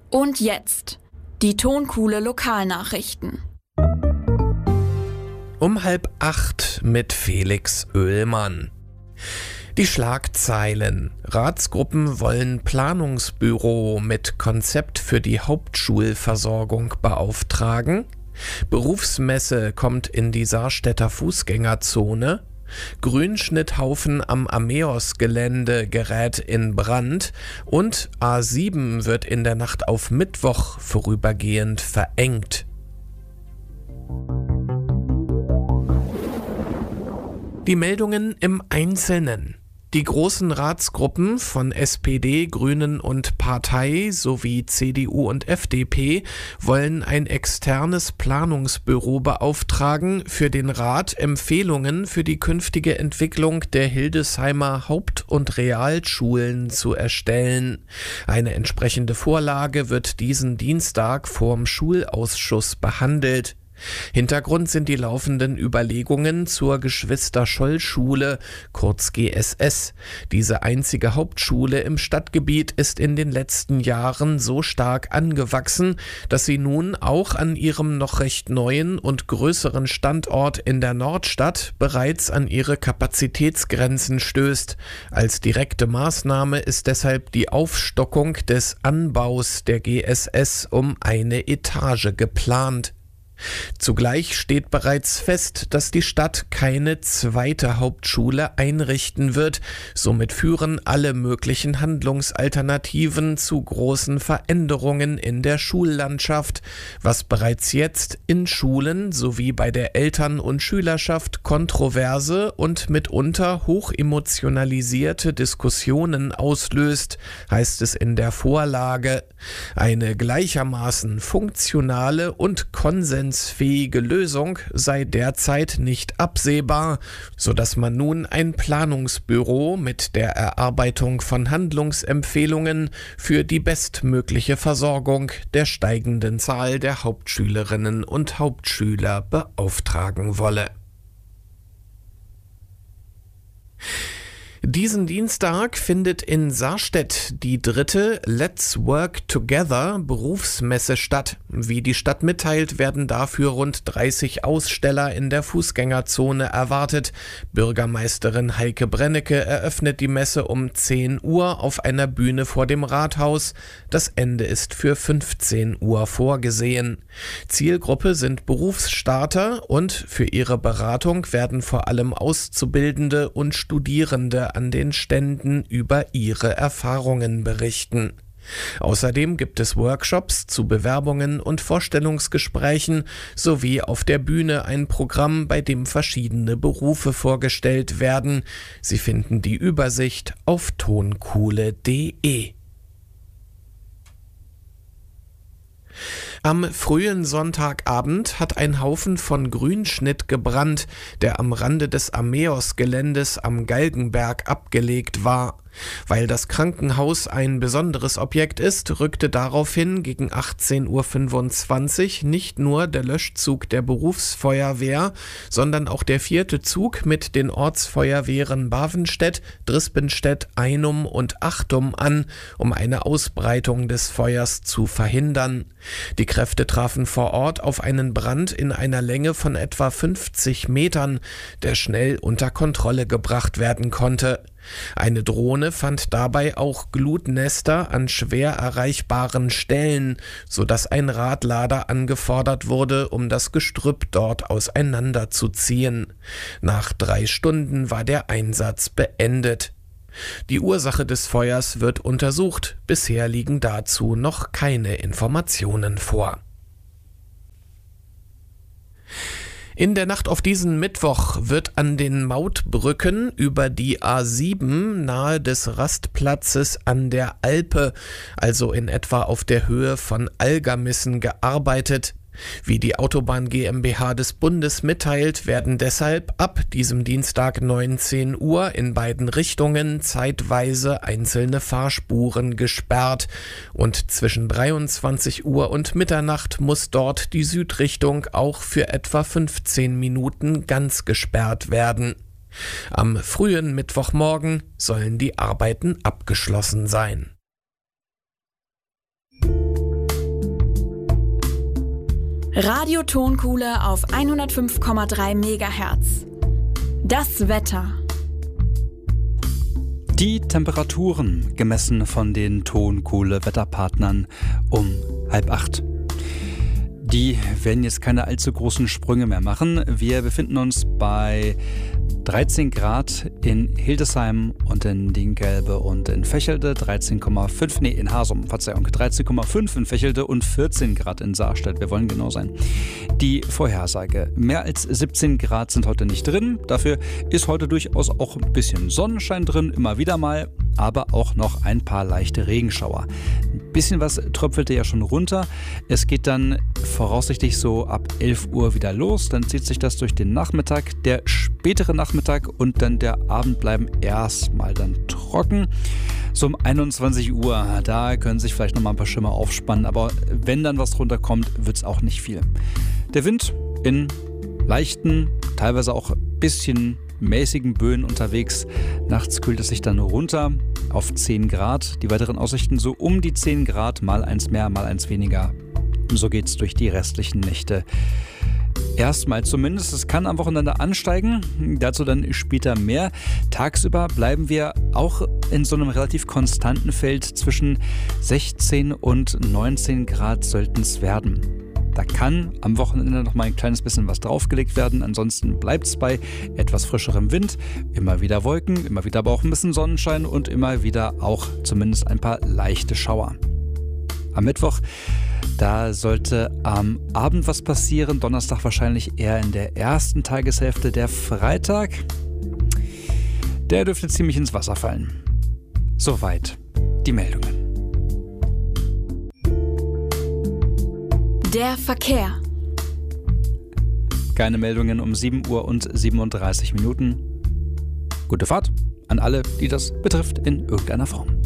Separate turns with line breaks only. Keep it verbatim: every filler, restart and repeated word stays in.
Und jetzt die Tonkuhle Lokalnachrichten.
Um halb acht mit Felix Oehlmann. Die Schlagzeilen. Ratsgruppen wollen Planungsbüro mit Konzept für die Hauptschulversorgung beauftragen. Berufsmesse kommt in die Saarstädter Fußgängerzone. Grünschnitthaufen am Ameos-Gelände gerät in Brand und A sieben wird in der Nacht auf Mittwoch vorübergehend verengt. Die Meldungen im Einzelnen. Die großen Ratsgruppen von S P D, Grünen und Partei sowie C D U und F D P wollen ein externes Planungsbüro beauftragen, für den Rat Empfehlungen für die künftige Entwicklung der Hildesheimer Haupt- und Realschulen zu erstellen. Eine entsprechende Vorlage wird diesen Dienstag vorm Schulausschuss behandelt. Hintergrund sind die laufenden Überlegungen zur Geschwister-Scholl-Schule, kurz G S S. Diese einzige Hauptschule im Stadtgebiet ist in den letzten Jahren so stark angewachsen, dass sie nun auch an ihrem noch recht neuen und größeren Standort in der Nordstadt bereits an ihre Kapazitätsgrenzen stößt. Als direkte Maßnahme ist deshalb die Aufstockung des Anbaus der G S S um eine Etage geplant. Zugleich steht bereits fest, dass die Stadt keine zweite Hauptschule einrichten wird. Somit führen alle möglichen Handlungsalternativen zu großen Veränderungen in der Schullandschaft, was bereits jetzt in Schulen sowie bei der Eltern- und Schülerschaft kontroverse und mitunter hochemotionalisierte Diskussionen auslöst, heißt es in der Vorlage. Eine gleichermaßen funktionale und konsensfähige Lösung sei derzeit nicht absehbar, sodass man nun ein Planungsbüro mit der Erarbeitung von Handlungsempfehlungen für die bestmögliche Versorgung der steigenden Zahl der Hauptschülerinnen und Hauptschüler beauftragen wolle. Diesen Dienstag findet in Saarstedt die dritte Let's Work Together Berufsmesse statt. Wie die Stadt mitteilt, werden dafür rund dreißig Aussteller in der Fußgängerzone erwartet. Bürgermeisterin Heike Brennecke eröffnet die Messe um zehn Uhr auf einer Bühne vor dem Rathaus. Das Ende ist für fünfzehn Uhr vorgesehen. Zielgruppe sind Berufsstarter und für ihre Beratung werden vor allem Auszubildende und Studierende an den Ständen über ihre Erfahrungen berichten. Außerdem gibt es Workshops zu Bewerbungen und Vorstellungsgesprächen sowie auf der Bühne ein Programm, bei dem verschiedene Berufe vorgestellt werden. Sie finden die Übersicht auf tonkuhle punkt de. Am frühen Sonntagabend hat ein Haufen von Grünschnitt gebrannt, der am Rande des Ameos-Geländes am Galgenberg abgelegt war. Weil das Krankenhaus ein besonderes Objekt ist, rückte daraufhin gegen achtzehn Uhr fünfundzwanzig nicht nur der Löschzug der Berufsfeuerwehr, sondern auch der vierte Zug mit den Ortsfeuerwehren Bavenstedt, Drispenstedt, Einum und Achtum an, um eine Ausbreitung des Feuers zu verhindern. Die Kräfte trafen vor Ort auf einen Brand in einer Länge von etwa fünfzig Metern, der schnell unter Kontrolle gebracht werden konnte. Eine Drohne fand dabei auch Glutnester an schwer erreichbaren Stellen, sodass ein Radlader angefordert wurde, um das Gestrüpp dort auseinanderzuziehen. Nach drei Stunden war der Einsatz beendet. Die Ursache des Feuers wird untersucht. Bisher liegen dazu noch keine Informationen vor. In der Nacht auf diesen Mittwoch wird an den Mautbrücken über die A sieben nahe des Rastplatzes an der Alpe, also in etwa auf der Höhe von Algermissen, gearbeitet. Wie die Autobahn GmbH des Bundes mitteilt, werden deshalb ab diesem Dienstag neunzehn Uhr in beiden Richtungen zeitweise einzelne Fahrspuren gesperrt und zwischen dreiundzwanzig Uhr und Mitternacht muss dort die Südrichtung auch für etwa fünfzehn Minuten ganz gesperrt werden. Am frühen Mittwochmorgen sollen die Arbeiten abgeschlossen sein.
Radio Tonkuhle auf hundertfünf Komma drei Megahertz. Das Wetter.
Die Temperaturen gemessen von den Tonkuhle-Wetterpartnern um halb acht. Die werden jetzt keine allzu großen Sprünge mehr machen. Wir befinden uns bei dreizehn Grad in Hildesheim und in Dinkgelbe und in Vechelde, dreizehn Komma fünf, nee, in Hasum, Verzeihung, dreizehn Komma fünf in Vechelde und vierzehn Grad in Saarstedt. Wir wollen genau sein. Die Vorhersage: Mehr als siebzehn Grad sind heute nicht drin. Dafür ist heute durchaus auch ein bisschen Sonnenschein drin, immer wieder mal, aber auch noch ein paar leichte Regenschauer. Ein bisschen was tröpfelte ja schon runter. Es geht dann voraussichtlich so ab elf Uhr wieder los. Dann zieht sich das durch den Nachmittag. Der spätere Nachmittag und dann der Abend bleiben erstmal dann trocken. So um einundzwanzig Uhr, da können sich vielleicht noch mal ein paar Schimmer aufspannen. Aber wenn dann was drunter kommt, wird es auch nicht viel. Der Wind in leichten, teilweise auch ein bisschen mäßigen Böen unterwegs. Nachts kühlt es sich dann runter auf zehn Grad. Die weiteren Aussichten so um die zehn Grad, mal eins mehr, mal eins weniger. So geht es durch die restlichen Nächte. Erstmal zumindest. Es kann am Wochenende ansteigen, dazu dann später mehr. Tagsüber bleiben wir auch in so einem relativ konstanten Feld. Zwischen sechzehn und neunzehn Grad sollten es werden. Da kann am Wochenende noch mal ein kleines bisschen was draufgelegt werden. Ansonsten bleibt es bei etwas frischerem Wind. Immer wieder Wolken, immer wieder aber auch ein bisschen Sonnenschein und immer wieder auch zumindest ein paar leichte Schauer. Am Mittwoch, da sollte am Abend was passieren. Donnerstag wahrscheinlich eher in der ersten Tageshälfte. Der Freitag, der dürfte ziemlich ins Wasser fallen. Soweit die Meldungen.
Der Verkehr.
Keine Meldungen um sieben Uhr und siebenunddreißig Minuten. Gute Fahrt an alle, die das betrifft in irgendeiner Form.